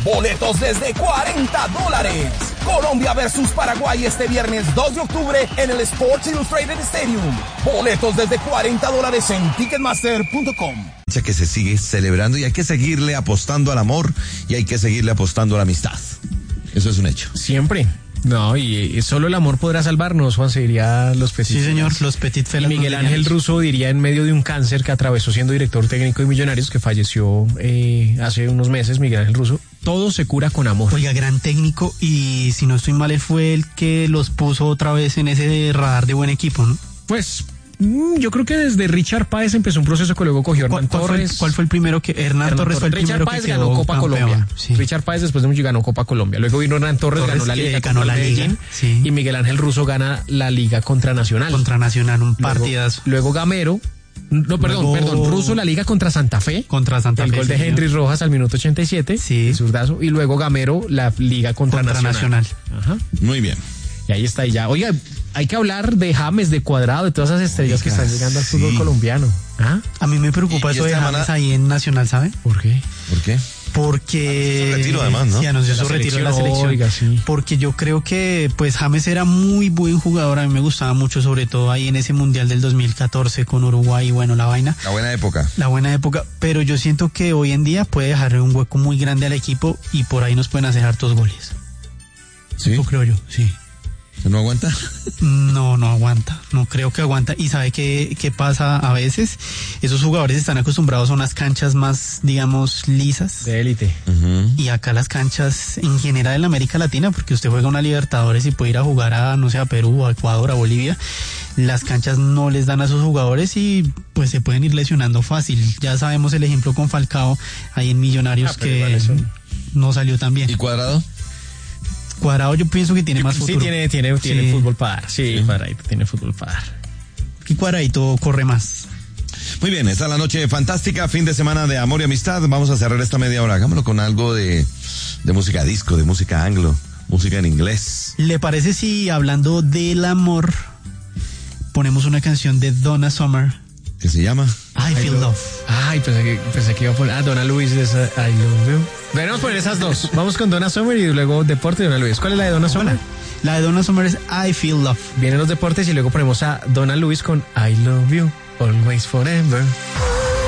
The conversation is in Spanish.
Boletos desde $40. Colombia versus Paraguay este viernes 2 de octubre en el Sports Illustrated Stadium. Boletos desde $40 en Ticketmaster.com. Que se sigue celebrando y hay que seguirle apostando al amor y hay que seguirle apostando a la amistad. Eso es un hecho. Siempre. No, y solo el amor podrá salvarnos, Juan, se diría los Petit. Sí, señor, los Petit Felas. Y Miguel Ángel Russo diría en medio de un cáncer que atravesó siendo director técnico de Millonarios, que falleció hace unos meses, Miguel Ángel Russo, todo se cura con amor. Oiga, gran técnico, y si no estoy mal, él fue el que los puso otra vez en ese radar de buen equipo, ¿no? Pues yo creo que desde Richard Páez empezó un proceso que luego cogió Hernán Torres. ¿Cuál fue el primero que? Hernán Torres fue el Richard primero Páez que quedó ganó Copa campeón. Colombia. Sí. Richard Páez después de mucho ganó Copa Colombia. Luego vino Hernán Torres ganó la Liga, ganó la Liga. Sí. Y Miguel Ángel Russo gana la Liga contra Nacional. Contra Nacional, un partidazo. Luego Gamero. No, perdón, Russo la Liga contra Santa Fe. Contra Santa Fe. El gol de Henry Rojas al minuto 87. Sí. El zurdazo. Y luego Gamero la Liga contra Nacional. Ajá. Muy bien. Y ahí está, y ya. Oiga, hay que hablar de James, de Cuadrado, de todas esas estrellas que están llegando al fútbol colombiano. ¿Ah? A mí me preocupa eso de James ahí en Nacional, ¿sabe? ¿Por qué? ¿Por qué? Porque su retiro además, ¿no? Sí, anunció su retiro de la selección. Oiga, sí. Porque yo creo que pues James era muy buen jugador, a mí me gustaba mucho, sobre todo ahí en ese Mundial del 2014 con Uruguay, bueno, la vaina. La buena época. La buena época, pero yo siento que hoy en día puede dejarle un hueco muy grande al equipo y por ahí nos pueden hacer hartos goles. ¿Sí? Eso creo yo, sí. ¿No aguanta? No aguanta, no creo que aguanta. ¿Y sabe qué pasa a veces? Esos jugadores están acostumbrados a unas canchas más, digamos, lisas. De élite. Y acá las canchas, en general en América Latina, porque usted juega una Libertadores y puede ir a jugar a, no sé, a Perú, a Ecuador, a Bolivia, las canchas no les dan a sus jugadores y pues se pueden ir lesionando fácil. Ya sabemos el ejemplo con Falcao ahí en Millonarios que no salió tan bien. ¿Y Cuadrado? Cuadrado yo pienso que tiene más futuro. Sí, tiene fútbol para dar. Sí, Cuadradito tiene fútbol para dar. Y Cuadradito corre más. Muy bien, esta es la noche fantástica, fin de semana de amor y amistad. Vamos a cerrar esta media hora. Hagámoslo con algo de música disco, de música anglo, música en inglés. ¿Le parece si, hablando del amor, ponemos una canción de Donna Summer? ¿Qué se llama? I Feel Love. Ay, pensé que iba a poner Donna Luis de esa I Love You. Vamos a poner esas dos. Vamos con Donna Summer y luego deporte de Donna Luis. ¿Cuál es la de Donna Summer? La de Donna Summer es I Feel Love. Vienen los deportes y luego ponemos a Donna Luis con I Love You, Always Forever.